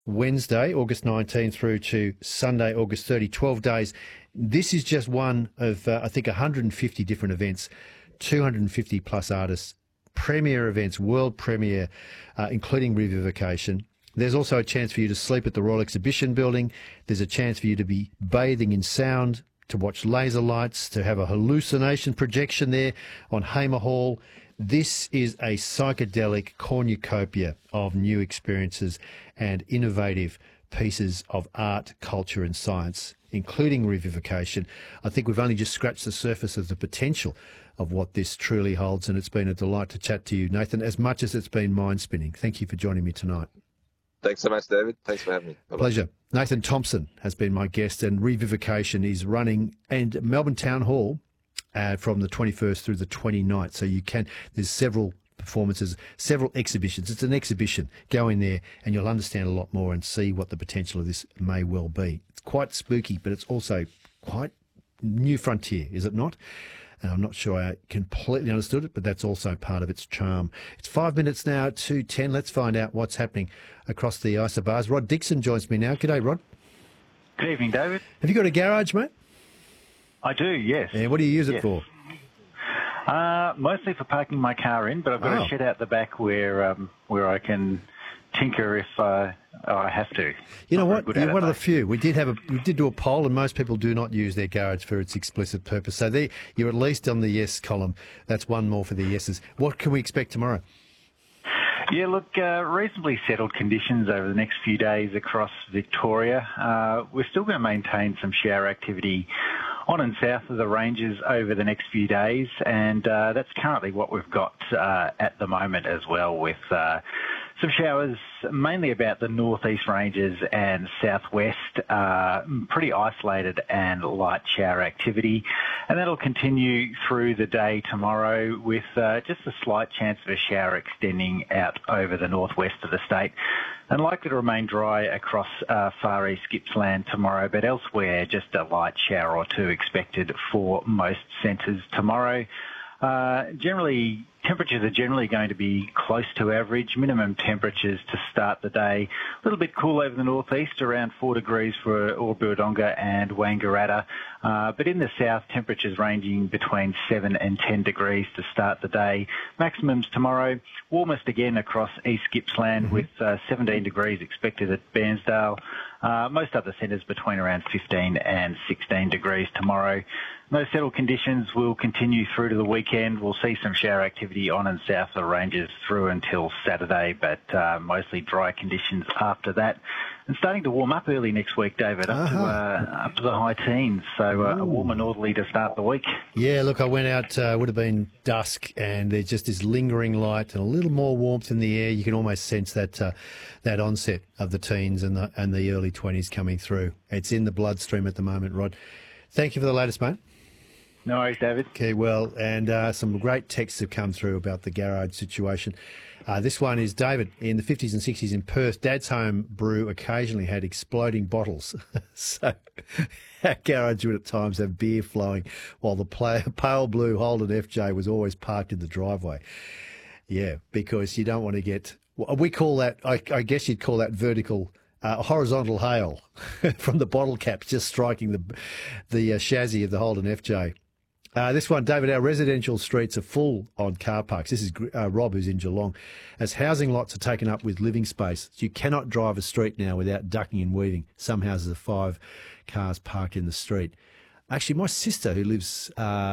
Wednesday, August 19 through to Sunday, August 30, 12 days. This is just one of, I think, 150 different events, 250 plus artists, premier events, world premiere, including revivification. There's also a chance for you to sleep at the Royal Exhibition Building. There's a chance for you to be bathing in sound, to watch laser lights, to have a hallucination projection there on Hamer Hall. This is a psychedelic cornucopia of new experiences and innovative pieces of art, culture and science, including revivification. I think we've only just scratched the surface of the potential of what this truly holds, and it's been a delight to chat to you, Nathan, as much as it's been mind-spinning. Thank you for joining me tonight. Thanks so much, David. Thanks for having me. Bye-bye. Pleasure. Nathan Thompson has been my guest, and Revivification is running and Melbourne Town Hall from the 21st through the 29th. So there's several performances, several exhibitions. It's an exhibition. Go in there and you'll understand a lot more and see what the potential of this may well be. It's quite spooky, but it's also quite new frontier, is it not? And I'm not sure I completely understood it, but that's also part of its charm. It's 5 minutes now to 10. Let's find out what's happening across the isobars. Rod Dixon joins me now. G'day, Rod. Good evening, David. Have you got a garage, mate? I do, yes. Yeah, what do you use it for? Mostly for parking my car in, but I've got a shed out the back where I can tinker if I have to. You know what? You're one of the few. We did do a poll, and most people do not use their garage for its explicit purpose. So you're at least on the yes column. That's one more for the yeses. What can we expect tomorrow? Yeah, look, reasonably settled conditions over the next few days across Victoria. We're still going to maintain some shower activity on and south of the ranges over the next few days, and that's currently what we've got at the moment as well, with some showers mainly about the northeast ranges and southwest, pretty isolated and light shower activity. And that'll continue through the day tomorrow with just a slight chance of a shower extending out over the northwest of the state, and likely to remain dry across far east Gippsland tomorrow, but elsewhere just a light shower or two expected for most centres tomorrow. Generally, temperatures are generally going to be close to average. Minimum temperatures to start the day a little bit cool over the northeast, around 4 degrees for Albury-Wodonga and Wangaratta. But in the south, temperatures ranging between 7 and 10 degrees to start the day. Maximums tomorrow, warmest again across East Gippsland with 17 degrees expected at Bairnsdale. Most other centres between around 15 and 16 degrees tomorrow. Those settled conditions will continue through to the weekend. We'll see some shower activity on and south of the ranges through until Saturday, but mostly dry conditions after that. And starting to warm up early next week, David, up to the high teens. So a warmer northerly to start the week. Yeah, look, I went out, would have been dusk, and there's just this lingering light and a little more warmth in the air. You can almost sense that that onset of the teens and the early 20s coming through. It's in the bloodstream at the moment, Rod. Thank you for the latest, mate. No worries, David. Okay, well, and some great texts have come through about the garage situation. This one is David. In the 50s and 60s in Perth, Dad's home brew occasionally had exploding bottles. So our garage would at times have beer flowing while the pale blue Holden FJ was always parked in the driveway. Yeah, because you don't want to get... We call that, I guess you'd call that vertical... horizontal hail from the bottle caps just striking the chassis of the Holden FJ. This one, David, our residential streets are full on car parks. This is Rob, who's in Geelong. As housing lots are taken up with living space, you cannot drive a street now without ducking and weaving. Some houses have 5 cars parked in the street. Actually, my sister, who lives,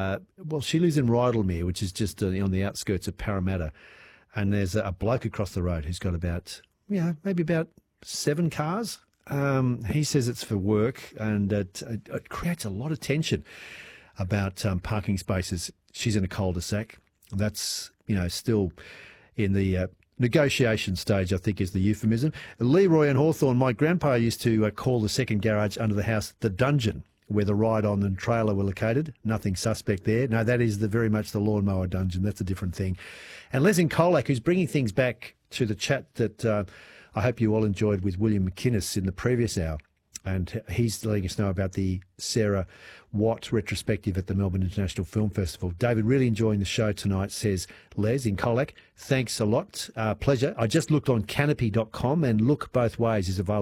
she lives in Rydalmere, which is just on the outskirts of Parramatta, and there's a bloke across the road who's got about, maybe about 7 cars. He says it's for work, and it creates a lot of tension about parking spaces. She's in a cul-de-sac. That's, still in the negotiation stage, I think is the euphemism. Leroy and Hawthorn, my grandpa used to call the second garage under the house the dungeon, where the ride-on and trailer were located. Nothing suspect there. No, that is very much the lawnmower dungeon. That's a different thing. And Les in Colac, who's bringing things back to the chat that I hope you all enjoyed with William McInnes in the previous hour. And he's letting us know about the Sarah Watt retrospective at the Melbourne International Film Festival. David, really enjoying the show tonight, says Les in Colac. Thanks a lot. Pleasure. I just looked on canopy.com, and Look Both Ways is available.